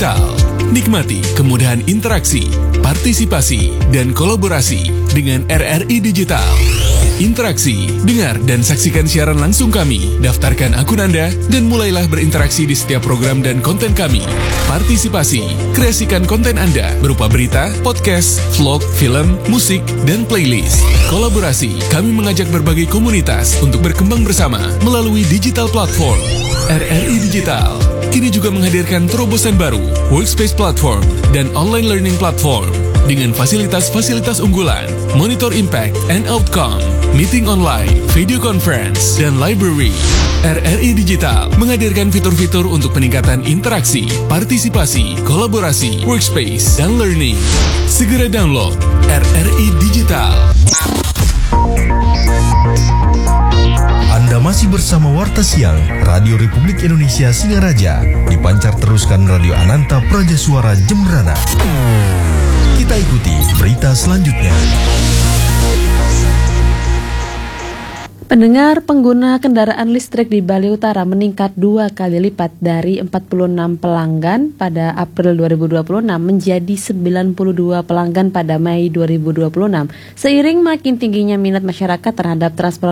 Digital. Nikmati kemudahan interaksi, partisipasi, dan kolaborasi dengan RRI Digital. Interaksi, dengar dan saksikan siaran langsung kami, daftarkan akun Anda, dan mulailah berinteraksi di setiap program dan konten kami. Partisipasi, kreasikan konten Anda berupa berita, podcast, vlog, film, musik, dan playlist. Kolaborasi, kami mengajak berbagai komunitas untuk berkembang bersama melalui digital platform. RRI Digital kini juga menghadirkan terobosan baru, workspace platform, dan online learning platform dengan fasilitas-fasilitas unggulan, monitor impact and outcome, meeting online, video conference, dan library. RRI Digital menghadirkan fitur-fitur untuk peningkatan interaksi, partisipasi, kolaborasi, workspace, dan learning. Segera download RRI Digital. Anda masih bersama Warta Siang Radio Republik Indonesia Singaraja, dipancar teruskan Radio Ananta Praja Suara Jembrana. Kita ikuti berita selanjutnya. Pendengar, pengguna kendaraan listrik di Bali Utara meningkat 2 kali lipat dari 46 pelanggan pada April 2026 menjadi 92 pelanggan pada Mei 2026. Seiring makin tingginya minat masyarakat terhadap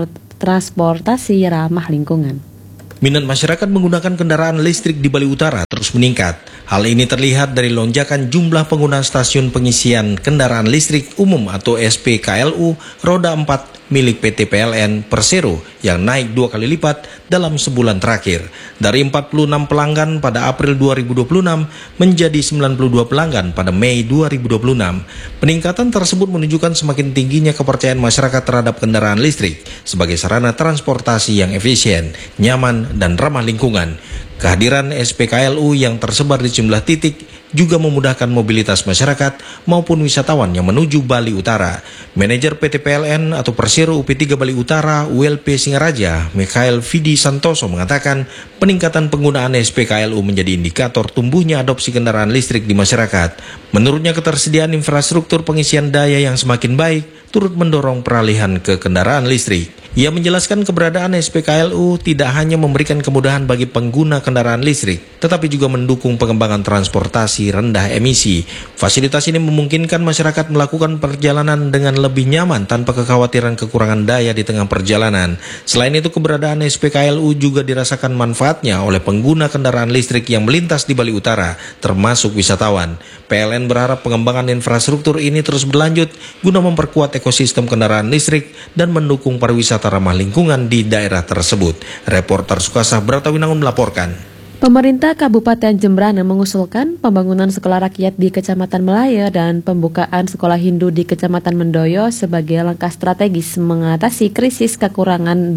transportasi ramah lingkungan. Minat masyarakat menggunakan kendaraan listrik di Bali Utara terus meningkat. Hal ini terlihat dari lonjakan jumlah pengguna stasiun pengisian kendaraan listrik umum atau SPKLU roda 4 milik PT PLN Persero yang naik 2 kali lipat dalam sebulan terakhir. Dari 46 pelanggan pada April 2026 menjadi 92 pelanggan pada Mei 2026. Peningkatan tersebut menunjukkan semakin tingginya kepercayaan masyarakat terhadap kendaraan listrik sebagai sarana transportasi yang efisien, nyaman, dan ramah lingkungan. Kehadiran SPKLU yang tersebar di sejumlah titik juga memudahkan mobilitas masyarakat maupun wisatawan yang menuju Bali Utara. Manajer PT PLN atau Persero UP3 Bali Utara ULP Singaraja, Mikhail Vidi Santoso mengatakan peningkatan penggunaan SPKLU menjadi indikator tumbuhnya adopsi kendaraan listrik di masyarakat. Menurutnya ketersediaan infrastruktur pengisian daya yang semakin baik turut mendorong peralihan ke kendaraan listrik. Ia menjelaskan keberadaan SPKLU tidak hanya memberikan kemudahan bagi pengguna kendaraan listrik, tetapi juga mendukung pengembangan transportasi rendah emisi. Fasilitas ini memungkinkan masyarakat melakukan perjalanan dengan lebih nyaman tanpa kekhawatiran kekurangan daya di tengah perjalanan. Selain itu, keberadaan SPKLU juga dirasakan manfaatnya oleh pengguna kendaraan listrik yang melintas di Bali Utara, termasuk wisatawan. PLN berharap pengembangan infrastruktur ini terus berlanjut guna memperkuat ekosistem kendaraan listrik dan mendukung pariwisata ramah lingkungan di daerah tersebut. Reporter Sukasah Bratawinangun melaporkan. Pemerintah Kabupaten Jembrana mengusulkan pembangunan sekolah rakyat di Kecamatan Melaya dan pembukaan sekolah Hindu di Kecamatan Mendoyo sebagai langkah strategis mengatasi krisis kekurangan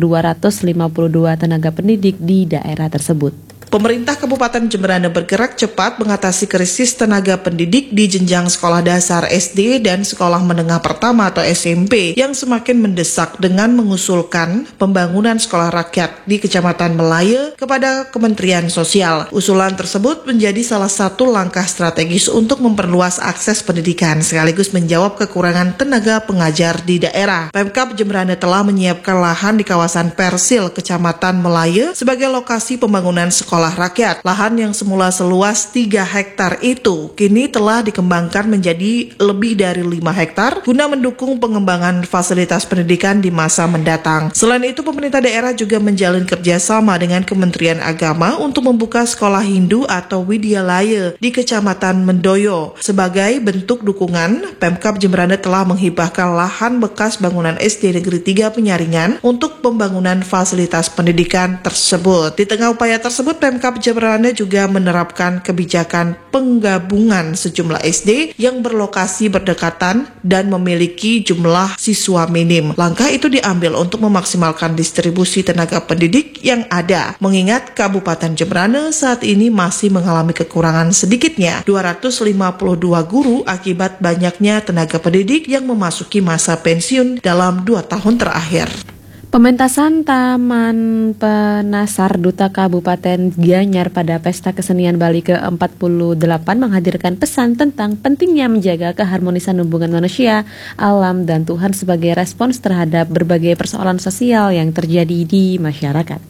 252 tenaga pendidik di daerah tersebut. Pemerintah Kabupaten Jembrana bergerak cepat mengatasi krisis tenaga pendidik di jenjang sekolah dasar SD dan sekolah menengah pertama atau SMP yang semakin mendesak dengan mengusulkan pembangunan sekolah rakyat di Kecamatan Melaya kepada Kementerian Sosial. Usulan tersebut menjadi salah satu langkah strategis untuk memperluas akses pendidikan sekaligus menjawab kekurangan tenaga pengajar di daerah. Pemkab Jembrana telah menyiapkan lahan di kawasan Persil, Kecamatan Melaya sebagai lokasi pembangunan sekolah rakyat. Lahan yang semula seluas 3 hektar itu kini telah dikembangkan menjadi lebih dari 5 hektar guna mendukung pengembangan fasilitas pendidikan di masa mendatang. Selain itu, pemerintah daerah juga menjalin kerjasama dengan Kementerian Agama untuk membuka sekolah Hindu atau Widyalaya di Kecamatan Mendoyo. Sebagai bentuk dukungan, Pemkab Jembrana telah menghibahkan lahan bekas bangunan SD Negeri 3 Penyaringan untuk pembangunan fasilitas pendidikan tersebut. Di tengah upaya tersebut, Pemkab Jembrana juga menerapkan kebijakan penggabungan sejumlah SD yang berlokasi berdekatan dan memiliki jumlah siswa minim. Langkah itu diambil untuk memaksimalkan distribusi tenaga pendidik yang ada, mengingat Kabupaten Jembrana saat ini masih mengalami kekurangan sedikitnya 252 guru akibat banyaknya tenaga pendidik yang memasuki masa pensiun dalam 2 tahun terakhir. Pementasan Taman Penasar Duta Kabupaten Gianyar pada Pesta Kesenian Bali ke-48 menghadirkan pesan tentang pentingnya menjaga keharmonisan hubungan manusia, alam, dan Tuhan sebagai respons terhadap berbagai persoalan sosial yang terjadi di masyarakat.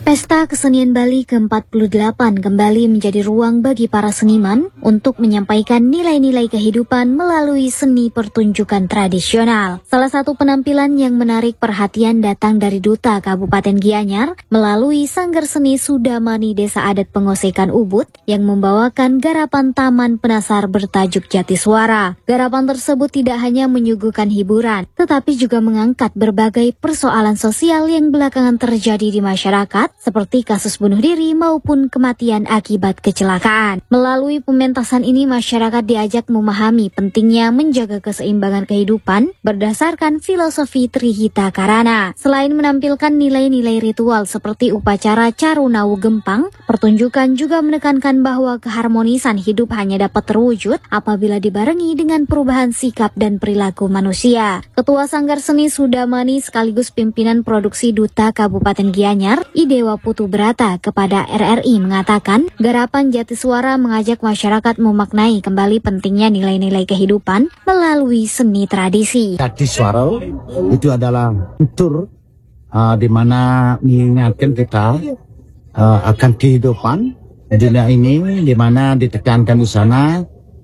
Pesta Kesenian Bali ke-48 kembali menjadi ruang bagi para seniman untuk menyampaikan nilai-nilai kehidupan melalui seni pertunjukan tradisional. Salah satu penampilan yang menarik perhatian datang dari Duta Kabupaten Gianyar melalui Sanggar Seni Sudamani Desa Adat Pengosekan Ubud yang membawakan garapan Taman Penasar bertajuk Jatiswara. Garapan tersebut tidak hanya menyuguhkan hiburan, tetapi juga mengangkat berbagai persoalan sosial yang belakangan terjadi di masyarakat, seperti kasus bunuh diri maupun kematian akibat kecelakaan. Melalui pementasan ini, masyarakat diajak memahami pentingnya menjaga keseimbangan kehidupan berdasarkan filosofi Trihita Karana. Selain menampilkan nilai-nilai ritual seperti upacara Carunawu Gempang, pertunjukan juga menekankan bahwa keharmonisan hidup hanya dapat terwujud apabila dibarengi dengan perubahan sikap dan perilaku manusia. Ketua Sanggar Seni Sudamani sekaligus pimpinan produksi Duta Kabupaten Gianyar, Idewa Putu Brata, kepada RRI mengatakan, garapan Jatiswara mengajak masyarakat memaknai kembali pentingnya nilai-nilai kehidupan melalui seni tradisi. Jatiswara itu adalah tutur di mana mengingatkan kita akan kehidupan dunia ini, di mana ditekankan di sana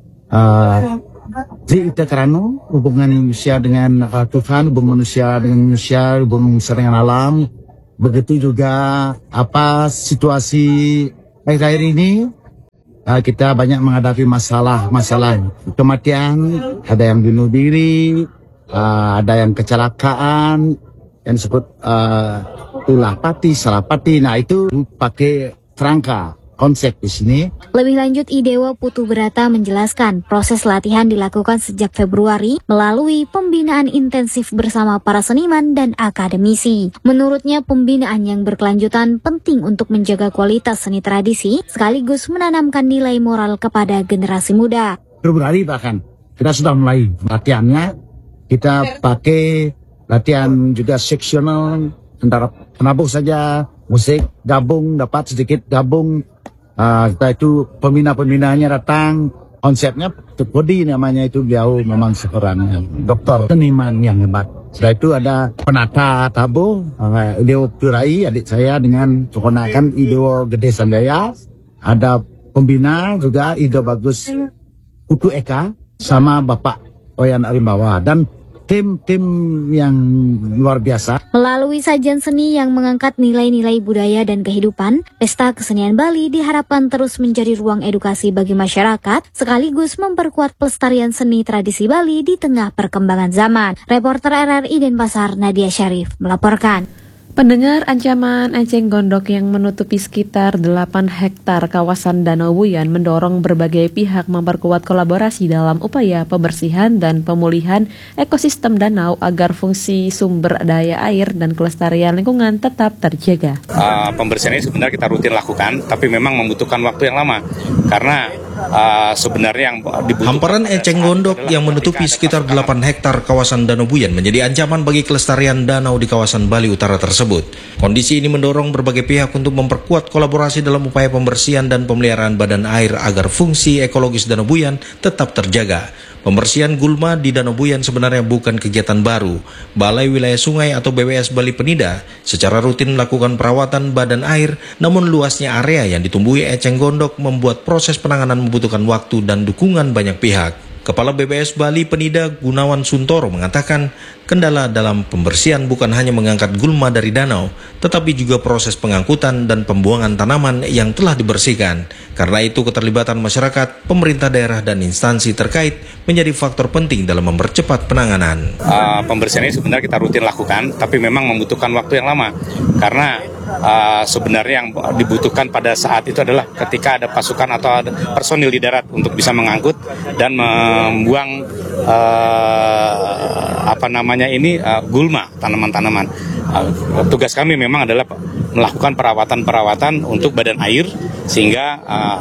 Trihita Karana, hubungan manusia dengan Tuhan, hubungan manusia dengan manusia, hubungan manusia dengan alam. Begitu juga situasi akhir-akhir ini kita banyak menghadapi masalah kematian, ada yang bunuh diri, ada yang kecelakaan, yang disebut ulah pati, salah pati. Nah, itu pakai kerangka konsep di sini. Lebih lanjut, Idewa Putu Brata menjelaskan proses latihan dilakukan sejak Februari melalui pembinaan intensif bersama para seniman dan akademisi. Menurutnya, pembinaan yang berkelanjutan penting untuk menjaga kualitas seni tradisi sekaligus menanamkan nilai moral kepada generasi muda. Februari bahkan kita sudah mulai latihannya. Kita pakai latihan juga seksional, antara penabuh saja, musik gabung, dapat sedikit gabung. Setelah itu pembina-pembinanya datang, konsepnya Bodi namanya itu, beliau memang seorang dokter seniman yang hebat. Setelah itu ada penata tabuh, Idewa Purai, adik saya dengan keponakan Idewa Gede Sandaya. Ada pembina juga Idewa Bagus Putu Eka sama Bapak Oyan Arimbawa, dan tim yang luar biasa. Melalui sajian seni yang mengangkat nilai-nilai budaya dan kehidupan, Pesta Kesenian Bali diharapkan terus menjadi ruang edukasi bagi masyarakat, sekaligus memperkuat pelestarian seni tradisi Bali di tengah perkembangan zaman. Reporter RRI Denpasar, Nadia Syarif, melaporkan. Pendengar, ancaman eceng gondok yang menutupi sekitar 8 hektar kawasan Danau Buyan mendorong berbagai pihak memperkuat kolaborasi dalam upaya pembersihan dan pemulihan ekosistem danau agar fungsi sumber daya air dan kelestarian lingkungan tetap terjaga. Pembersihan ini sebenarnya kita rutin lakukan, tapi memang membutuhkan waktu yang lama karena sebenarnya yang dibutuhkan. Hamparan eceng gondok yang menutupi sekitar 8 hektar kawasan Danau Buyan menjadi ancaman bagi kelestarian danau di kawasan Bali Utara tersebut. Kondisi ini mendorong berbagai pihak untuk memperkuat kolaborasi dalam upaya pembersihan dan pemeliharaan badan air agar fungsi ekologis Danau Buyan tetap terjaga. Pembersihan gulma di Danau Buyan sebenarnya bukan kegiatan baru. Balai Wilayah Sungai atau BWS Bali Penida secara rutin melakukan perawatan badan air, namun luasnya area yang ditumbuhi eceng gondok membuat proses penanganan membutuhkan waktu dan dukungan banyak pihak. Kepala BBS Bali Penida Gunawan Suntoro mengatakan, kendala dalam pembersihan bukan hanya mengangkat gulma dari danau, tetapi juga proses pengangkutan dan pembuangan tanaman yang telah dibersihkan. Karena itu keterlibatan masyarakat, pemerintah daerah dan instansi terkait menjadi faktor penting dalam mempercepat penanganan. Pembersihan ini sebenarnya kita rutin lakukan, tapi memang membutuhkan waktu yang lama. Karena sebenarnya yang dibutuhkan pada saat itu adalah ketika ada pasukan atau ada personil di darat untuk bisa mengangkut dan membuang gulma, tanaman-tanaman. Tugas kami memang adalah melakukan perawatan untuk badan air sehingga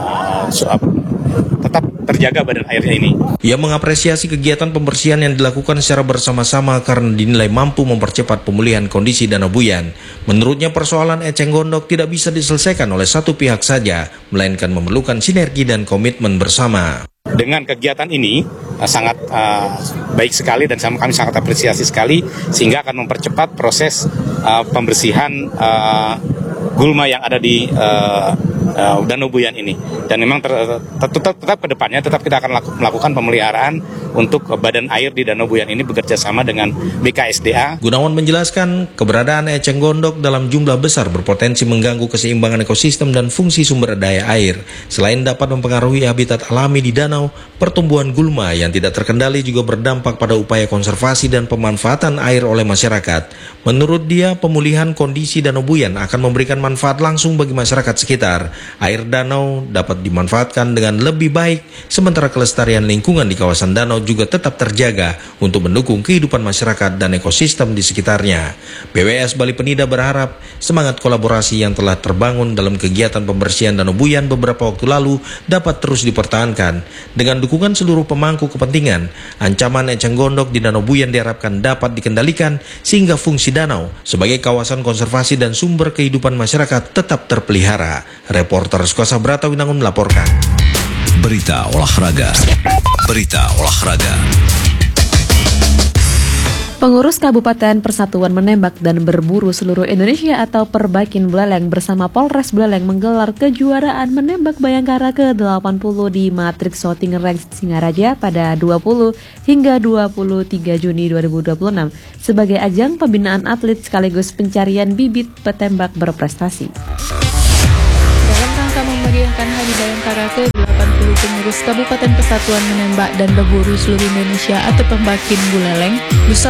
tetap terjaga badan airnya ini. Ia mengapresiasi kegiatan pembersihan yang dilakukan secara bersama-sama karena dinilai mampu mempercepat pemulihan kondisi Danau Buyan. Menurutnya persoalan eceng gondok tidak bisa diselesaikan oleh satu pihak saja, melainkan memerlukan sinergi dan komitmen bersama. Dengan kegiatan ini sangat baik sekali dan kami sangat apresiasi sekali sehingga akan mempercepat proses pembersihan gulma yang ada di Danau Buyan ini. Dan memang tetap ke depannya tetap kita akan melakukan pemeliharaan untuk badan air di Danau Buyan ini bekerja sama dengan BKSDA. Gunawan menjelaskan keberadaan eceng gondok dalam jumlah besar berpotensi mengganggu keseimbangan ekosistem dan fungsi sumber daya air. Selain dapat mempengaruhi habitat alami di danau, pertumbuhan gulma yang tidak terkendali juga berdampak pada upaya konservasi dan pemanfaatan air oleh masyarakat. Menurut dia, pemulihan kondisi Danau Buyan akan memberikan manfaat langsung bagi masyarakat sekitar. Air danau dapat dimanfaatkan dengan lebih baik, sementara kelestarian lingkungan di kawasan danau juga tetap terjaga untuk mendukung kehidupan masyarakat dan ekosistem di sekitarnya. BWS Bali Penida berharap semangat kolaborasi yang telah terbangun dalam kegiatan pembersihan Danau Buyan beberapa waktu lalu dapat terus dipertahankan. Dengan dukungan seluruh pemangku kepentingan, ancaman eceng gondok di Danau Buyan diharapkan dapat dikendalikan sehingga fungsi danau sebagai kawasan konservasi dan sumber kehidupan masyarakat tetap terpelihara. Reporter Skosa Brata Winangun melaporkan. Berita olahraga. Pengurus Kabupaten Persatuan Menembak dan Berburu Seluruh Indonesia atau Perbakin Buleleng bersama Polres Buleleng menggelar kejuaraan menembak Bayangkara ke-80 di Matrix Shooting Range Singaraja pada 20 hingga 23 Juni 2026 sebagai ajang pembinaan atlet sekaligus pencarian bibit petembak berprestasi. Dalam rangka memeriahkan Hari Bayangkara ke-80 pengurus Kabupaten Persatuan Menembak dan Berburu Seluruh Indonesia atau Perbakin Buleleng, Nusa